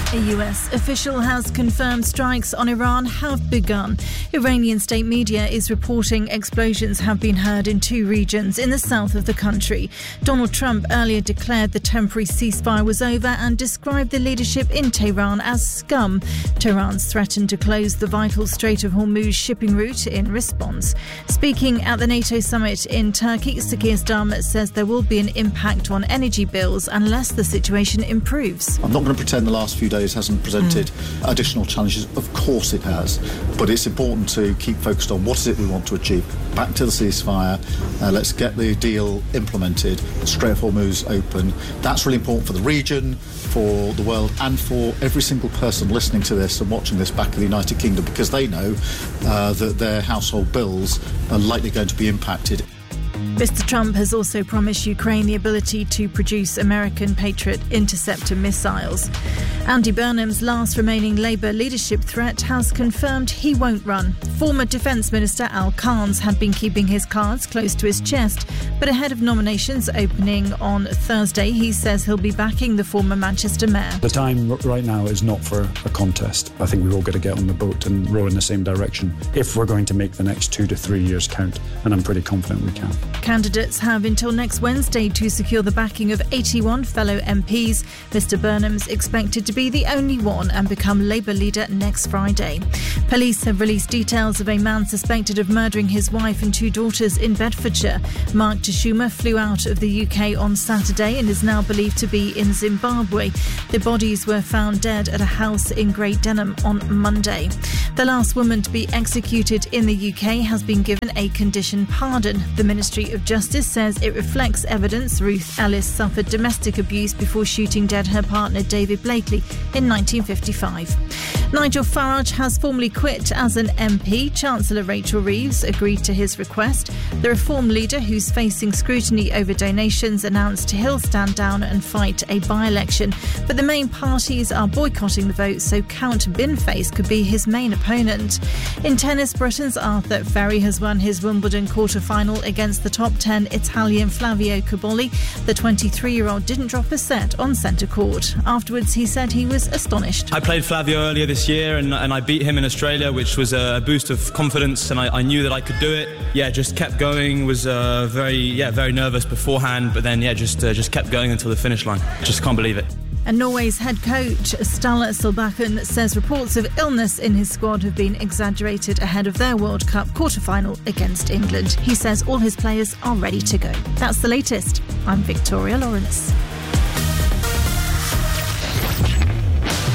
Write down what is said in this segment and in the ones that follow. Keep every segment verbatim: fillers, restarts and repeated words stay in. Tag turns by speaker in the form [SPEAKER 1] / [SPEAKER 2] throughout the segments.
[SPEAKER 1] A U S official has confirmed strikes on Iran have begun. Iranian state media is reporting explosions have been heard in two regions in the south of the country. Donald Trump earlier declared the temporary ceasefire was over and described the leadership in Tehran as scum. Tehran's threatened to close the vital Strait of Hormuz shipping route in response. Speaking at the NATO summit in Turkey, Sir Keir Starmer says there will be an impact on energy bills unless the situation improves.
[SPEAKER 2] I'm not going to pretend the last few days hasn't presented mm. additional challenges. Of course it has, but it's important to keep focused on what is it we want to achieve. Back to the ceasefire, uh, let's get the deal implemented, Strait of Hormuz open. That's really important for the region, for the world, and for every single person listening to this and watching this back in the United Kingdom, because they know uh, that their household bills are likely going to be impacted.
[SPEAKER 1] Mister Trump has also promised Ukraine the ability to produce American Patriot interceptor missiles. Andy Burnham's last remaining Labour leadership threat has confirmed he won't run. Former Defence Minister Al Carnes had been keeping his cards close to his chest, but ahead of nominations opening on Thursday, he says he'll be backing the former Manchester mayor.
[SPEAKER 3] The time right now is not for a contest. I think we've all got to get on the boat and row in the same direction if we're going to make the next two to three years count, and I'm pretty confident we can.
[SPEAKER 1] Candidates have until next Wednesday to secure the backing of eighty-one fellow M Ps. Mister Burnham's expected to be the only one and become Labour leader next Friday. Police have released details of a man suspected of murdering his wife and two daughters in Bedfordshire. Mark Tashuma flew out of the U K on Saturday and is now believed to be in Zimbabwe. The bodies were found dead at a house in Great Denham on Monday. The last woman to be executed in the U K has been given a condition pardon. The Ministry of Justice says it reflects evidence Ruth Ellis suffered domestic abuse before shooting dead her partner David Blakely in nineteen fifty-five. Nigel Farage has formally quit as an M P. Chancellor Rachel Reeves agreed to his request. The Reform leader, who's facing scrutiny over donations, announced he'll stand down and fight a by-election. But the main parties are boycotting the vote, so Count Binface could be his main opponent. In tennis, Britain's Arthur Ferry has won his Wimbledon quarter-final against the top ten Italian Flavio Cobolli. The twenty-three-year-old didn't drop a set on centre court. Afterwards, he said he was astonished.
[SPEAKER 4] I played Flavio earlier this year and, and I beat him in Australia, which was a boost of confidence, and I, I knew that I could do it. Yeah, just kept going. Was uh, very, yeah, very nervous beforehand, but then yeah, just uh, just kept going until the finish line. Just can't believe it.
[SPEAKER 1] And Norway's head coach, Ståle Solbakken, says reports of illness in his squad have been exaggerated ahead of their World Cup quarter-final against England. He says all his players are ready to go. That's the latest. I'm Victoria Lawrence.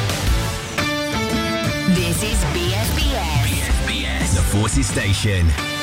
[SPEAKER 5] This is B S B S.
[SPEAKER 6] B S B S. The Forces Station.